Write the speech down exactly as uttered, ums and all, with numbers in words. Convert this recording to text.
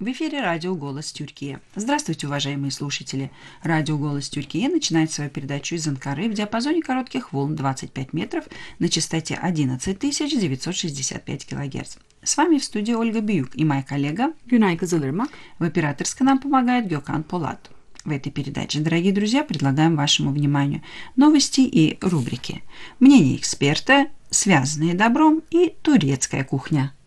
В эфире радио «Голос Тюркии». Здравствуйте, уважаемые слушатели. Радио «Голос Тюркии» начинает свою передачу из Анкары в диапазоне коротких волн двадцать пять метров на частоте одиннадцать тысяч девятьсот шестьдесят пять килогерц. С вами в студии Ольга Бьюк и моя коллега Günay Kızılırmak. В операторской нам помогает Gökhan Polat. В этой передаче, дорогие друзья, предлагаем вашему вниманию новости и рубрики. Мнение эксперта, связанные добром и турецкая кухня.